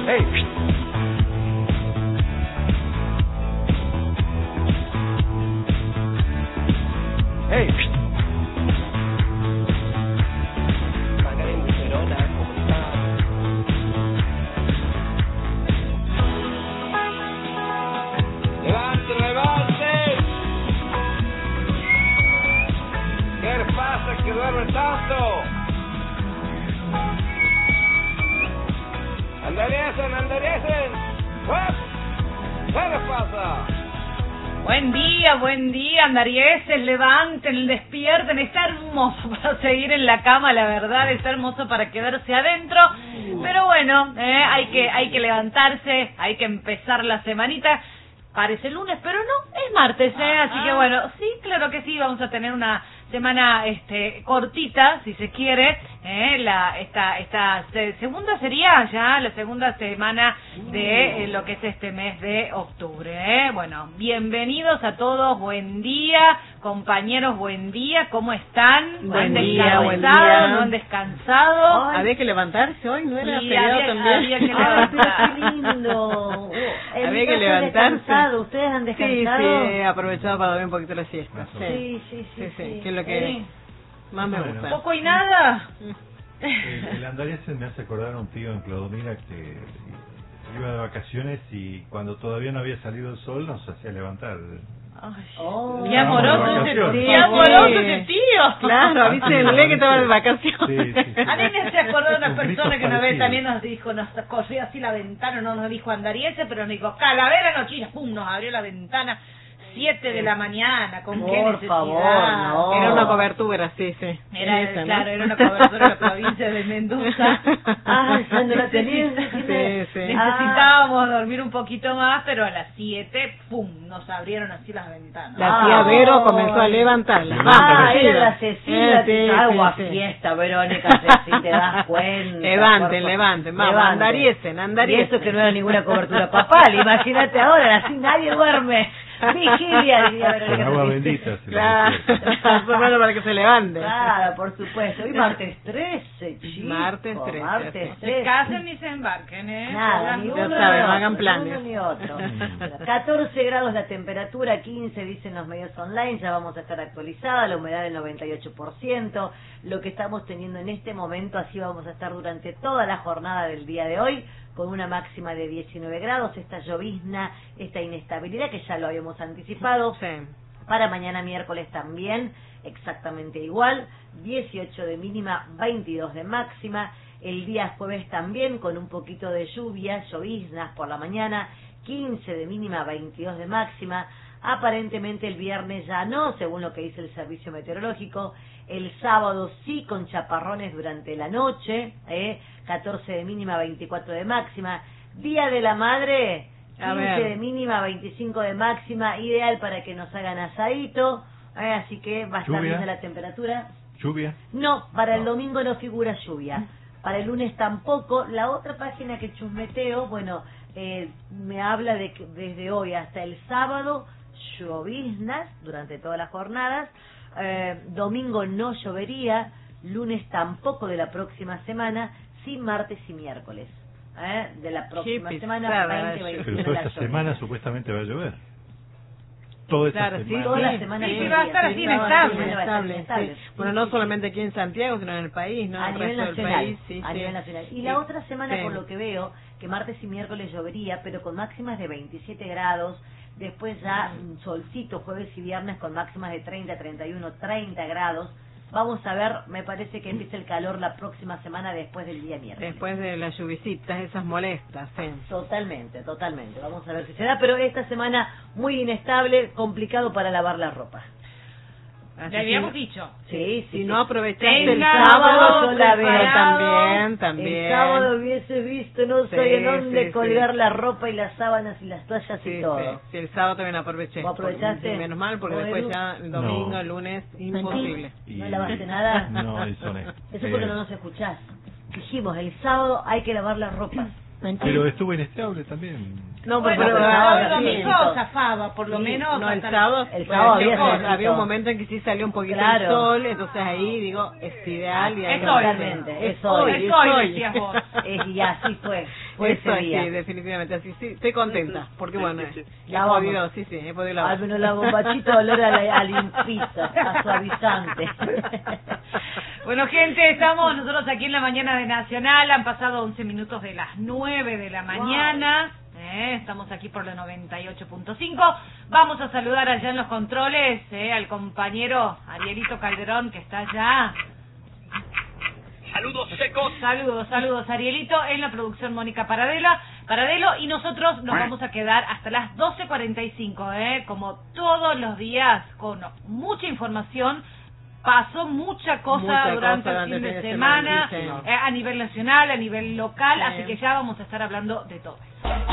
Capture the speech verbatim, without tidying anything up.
Hey. Hey. Magdalena Lucerona, ¿cómo estás? Levante, levante. ¿Qué pasa que duermen tanto? Andariesen, andariesen. ¿Qué les pasa? Buen día, buen día, andariesen, levanten, despierten, está hermoso para seguir en la cama, la verdad, está hermoso para quedarse adentro, pero bueno, eh, hay que hay que levantarse, hay que empezar la semanita, parece lunes, pero no, es martes, eh, así que bueno, sí, claro que sí, vamos a tener una semana este cortita, si se quiere, eh, la esta esta se, segunda sería ya la segunda semana de eh, lo que es este mes de octubre, eh. Bueno, bienvenidos a todos, buen día, compañeros, buen día, ¿cómo están? Buen ¿No han día, buen descansado? día. ¿No han descansado? Ay, había que levantarse hoy, ¿no era Sí, feriado había- también? había que Ay, levantar. pero qué lindo. En Había mi que casa levantarse. descansado. ¿Ustedes han Sí, descansado? sí, he aprovechado para dormir un poquito la siesta. Sí, Sí, sí, sí. sí, sí, sí. que es lo que Sí. más me Bueno. gusta. ¿Poco y nada? El, el Andariesen me hace acordar a un tío en Clodomira que iba de vacaciones y cuando todavía no había salido el sol nos hacía levantar. Oh, Qué amoroso ese vacaciones. tío, Sí, qué amoroso sí. ese tío. Claro, avísenle que estaba de vacaciones. Sí, sí, sí. A mí me hace acordar de una Con persona gritos que una vez parecidos. también nos dijo, nos corrió así la ventana, no nos dijo andariese, pero nos dijo calavera nochilla, pum, nos abrió la ventana, siete de la mañana, con qué Por necesidad. favor, no. Era una cobertura, sí, sí. Era, Esa, ¿no? claro, era una cobertura de la provincia de Mendoza. Ah, ya no la tenías. Sí, sí. Necesitábamos dormir un poquito más, pero a las siete, pum, nos abrieron así las ventanas. La Ah, tía Vero ay. comenzó a levantarla. Ah, Sí, era la sí, Cecilia. sí, Agua sí, sí. fiesta, Verónica, si te das cuenta. Levanten, por- levanten, vamos, levanten. andariesen, andariesen. Y eso que no era ninguna cobertura papal, imagínate ahora, así nadie duerme. Vigilia, diría Verónica. Con agua Cecilia. bendita se lo Claro, despierta. bueno, para que se levante. Claro, por supuesto. Hoy martes trece, chicos. Martes trece, Martes sí. Se trece. casen ni se embarquen, ¿eh? Nada, ni Ya uno saben, ni no otro, hagan ni planes. uno ni otro. catorce grados la temperatura, quince dicen los medios online, ya vamos a estar actualizada, la humedad del noventa y ocho por ciento, lo que estamos teniendo en este momento, así vamos a estar durante toda la jornada del día de hoy, con una máxima de diecinueve grados, esta llovizna, esta inestabilidad que ya lo habíamos anticipado. Sí. Para mañana miércoles también, exactamente igual, dieciocho de mínima, veintidós de máxima. El día jueves también con un poquito de lluvia, lloviznas por la mañana, quince de mínima, veintidós de máxima. Aparentemente el viernes ya no, según lo que dice el servicio meteorológico. El sábado sí con chaparrones durante la noche, eh, catorce de mínima, veinticuatro de máxima. Día de la Madre, A quince ver. de mínima, veinticinco de máxima, ideal para que nos hagan asadito, eh, así que va a estar Lluvia. linda la temperatura. Lluvia. No, para el No. domingo no figura lluvia, para el lunes tampoco. La otra página que chusmeteo, bueno, eh, me habla de que desde hoy hasta el sábado, lloviznas durante todas las jornadas, eh, domingo no llovería, lunes tampoco de la próxima semana, sí martes y miércoles. ¿eh? De la próxima Qué semana, pesada la veinte, lluvia. veintiuno Pero toda la esta llovizna. semana supuestamente va a llover. Toda esta Claro, sí, semana. Toda la sí, semana sí, llovía. va a estar así Sí, inestable. va a estar inestable, inestable. sí. Bueno, no solamente aquí en Santiago, sino en el país, ¿no? A En el nivel resto del nacional, país, sí, a sí. nivel nacional. Y Sí. la otra semana, Sí. por lo que veo, que martes y miércoles llovería, pero con máximas de veintisiete grados, después ya mm, solcito, jueves y viernes con máximas de treinta, treinta y uno, treinta grados. Vamos a ver, me parece que empieza el calor la próxima semana después del día miércoles. Después de las lluvisitas, esas molestas, sí. Totalmente, totalmente. Vamos a ver si se da, pero esta semana muy inestable, complicado para lavar la ropa. Así Le habíamos que, dicho. Sí, si sí, no sí. aprovechaste el Tenga sábado, yo la veo. también, también. El sábado hubiese visto, no Sí, sé en dónde sí, colgar sí. la ropa y las sábanas y las toallas Sí, y todo. sí, sí, el sábado también aproveché. ¿Vos aprovechaste? Sí, menos mal, porque ¿Vos, después Edu? ya el domingo, No. el lunes, imposible. Y- ¿No lavaste nada? No, eso no. Eso porque no nos escuchás. Dijimos, el sábado hay que lavar la ropa. Pero estuvo inestable también. No, Bueno, pero, pero ah, el sí. domingo zafaba, por lo Sí, menos. No, el hasta- sábado, el bueno, sábado había yo- solcito. había un momento en que sí salió un poquito Claro. el sol, entonces ahí digo, es ideal y ahí Es no hoy. sé. Totalmente, es es hoy, hoy, es hoy, hoy. decías vos. Eh, y así fue. fue Eso ese día. sí, definitivamente, así sí, estoy contenta, porque Sí, bueno, sí, sí. he Lavamos. podido, sí, sí, he podido lavar. Al menos la bombachita olor a, la, a limpita, a suavizante. Bueno, gente, estamos nosotros aquí en la mañana de Nacional. Han pasado once minutos de las nueve de la mañana. Eh, estamos aquí por la noventa y ocho punto cinco. Vamos a saludar allá en los controles eh, al compañero Arielito Calderón, que está allá. Saludos secos. Saludos, saludos, Arielito. En la producción, Mónica Paradela, Paradelo. Y nosotros nos vamos a quedar hasta las doce cuarenta y cinco, eh, como todos los días, con mucha información. Pasó mucha cosa Mucha durante cosa el fin durante de el fin de semana, semana, sí, señor. eh, a nivel nacional, a nivel local, Sí. así que ya vamos a estar hablando de todo eso.